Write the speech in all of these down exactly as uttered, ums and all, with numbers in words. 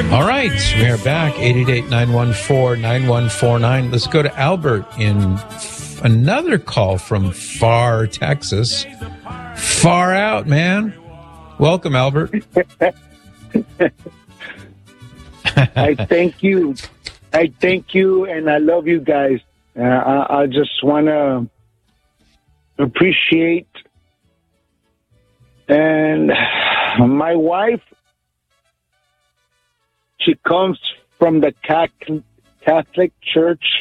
All right, we are back. eight eight eight, nine one four, nine one four nine. Let's go to Albert in f- another call from far Texas. Far out, man. Welcome, Albert. I thank you. I thank you, and I love you guys. Uh, I, I just want to appreciate. And my wife, she comes from the Catholic Church,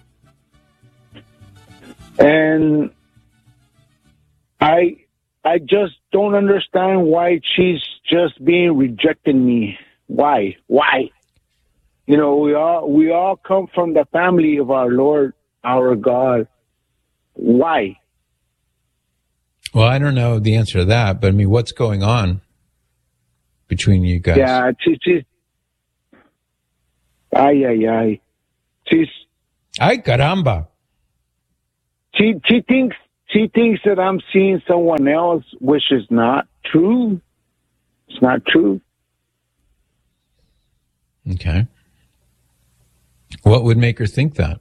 and I I just don't understand why she's just being rejecting me. Why? Why? You know, we all we all come from the family of our Lord, our God. Why? Well, I don't know the answer to that, but I mean, what's going on between you guys? Yeah, she, she's, ay, ay, ay. She's, ay, caramba. She, she thinks, she thinks that I'm seeing someone else, which is not true. It's not true. Okay. What would make her think that?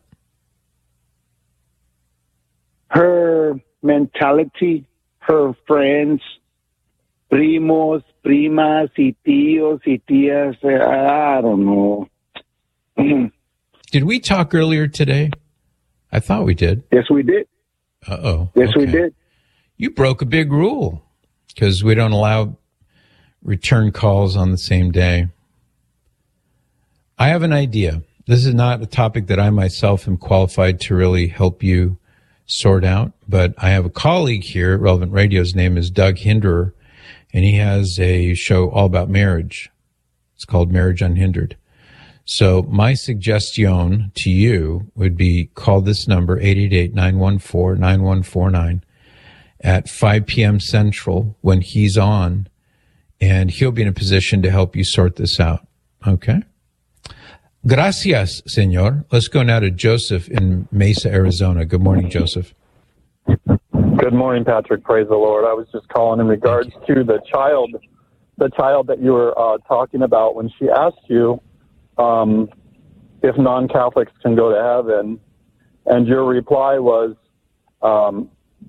Her mentality, her friends, primos, primas, y tíos, y tías, I don't know. Did we talk earlier today? I thought we did. Yes, we did. Uh-oh. Yes, okay. we did. You broke a big rule because we don't allow return calls on the same day. I have an idea. This is not a topic that I myself am qualified to really help you sort out, but I have a colleague here at Relevant Radio. His name is Doug Hinderer, and he has a show all about marriage. It's called Marriage Unhindered. So my suggestion to you would be call this number, eight eight eight, nine one four, nine one four nine, at five p.m. Central when he's on, and he'll be in a position to help you sort this out. Okay? Gracias, senor. Let's go now to Joseph in Mesa, Arizona. Good morning, Joseph. Good morning, Patrick. Praise the Lord. I was just calling in regards to the child, the child that you were uh, talking about when she asked you um, if non-Catholics can go to heaven, and your reply was um,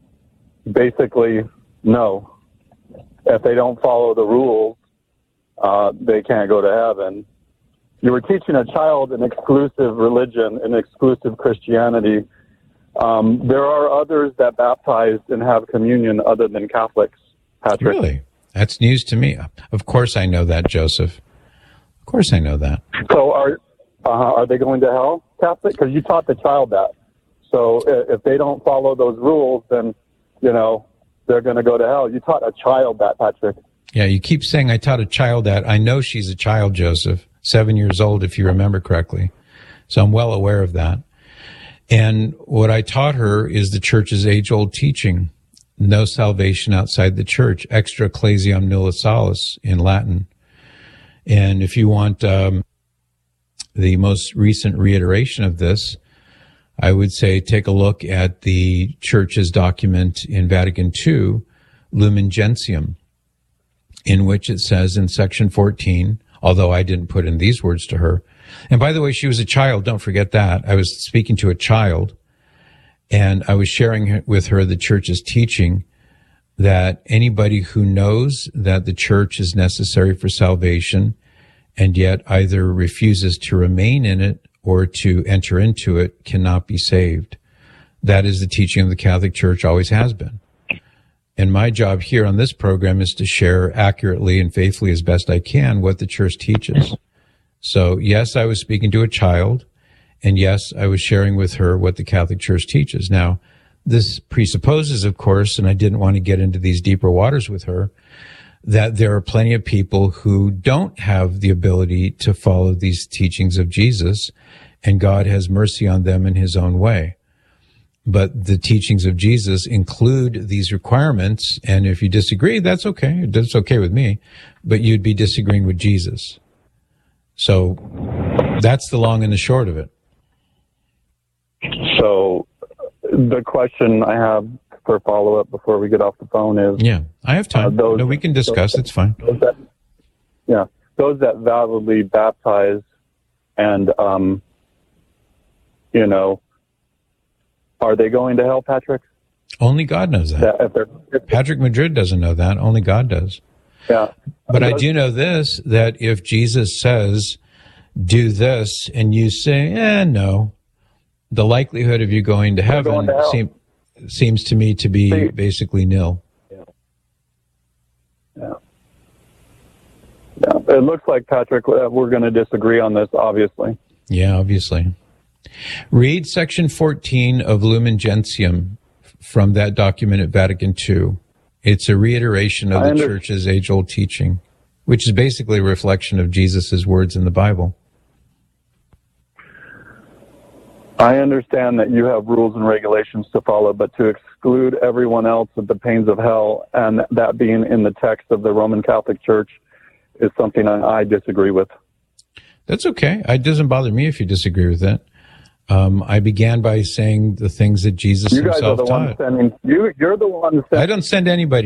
basically no. If they don't follow the rules, uh, they can't go to heaven. You were teaching a child an exclusive religion, an exclusive Christianity. Um, there are others that baptize and have communion other than Catholics, Patrick. Really? That's news to me. Of course I know that, Joseph. Of course I know that. So are uh, are they going to hell, Catholic? Because you taught the child that. So if they don't follow those rules, then, you know, they're going to go to hell. You taught a child that, Patrick. Yeah, you keep saying I taught a child that. I know she's a child, Joseph. Seven years old, if you remember correctly. So I'm well aware of that. And what I taught her is the church's age-old teaching. No salvation outside the church. Extra ecclesiam nulla salus in Latin. And if you want um, the most recent reiteration of this, I would say take a look at the church's document in Vatican Two, Lumen Gentium, in which it says in section fourteen, although I didn't put in these words to her. And by the way, she was a child. Don't forget that. I was speaking to a child, and I was sharing with her the church's teaching that anybody who knows that the church is necessary for salvation and yet either refuses to remain in it or to enter into it cannot be saved. That is the teaching of the Catholic Church, always has been. And my job here on this program is to share accurately and faithfully as best I can what the church teaches. So, yes, I was speaking to a child, and yes, I was sharing with her what the Catholic Church teaches. Now, this presupposes, of course, and I didn't want to get into these deeper waters with her, that there are plenty of people who don't have the ability to follow these teachings of Jesus, and God has mercy on them in his own way. But the teachings of Jesus include these requirements, and if you disagree, that's okay. That's okay with me, but you'd be disagreeing with Jesus. So that's the long and the short of it. So the question I have for follow-up before we get off the phone is... Yeah, I have time. Uh, those, no, we can discuss. Those, it's fine. Those that, yeah. those that validly baptize and, um, you know, are they going to hell, Patrick? Only God knows that. that if they're, if Patrick Madrid doesn't know that. Only God does. Yeah. But I do know this, that if Jesus says, do this, and you say, eh, no, the likelihood of you going to heaven going to seem, seems to me to be See, basically nil. Yeah. Yeah. Yeah. It looks like, Patrick, we're going to disagree on this, obviously. Yeah, obviously. Read section fourteen of Lumen Gentium from that document at Vatican Two. It's a reiteration of I the under- Church's age-old teaching, which is basically a reflection of Jesus' words in the Bible. I understand that you have rules and regulations to follow, but to exclude everyone else of the pains of hell, and that being in the text of the Roman Catholic Church, is something I, I disagree with. That's okay. It doesn't bother me if you disagree with it. Um, I began by saying the things that Jesus You guys are himself the taught. ones sending. You, you're the one. Sending, I don't send anybody